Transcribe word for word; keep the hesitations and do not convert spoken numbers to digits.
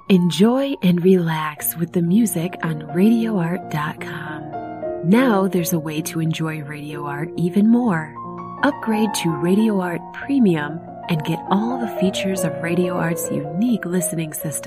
Enjoy and relax with the music on radio art dot com. Now there's a way to enjoy Radio Art even more. Upgrade to Radio Art Premium and get all the features of Radio Art's unique listening system.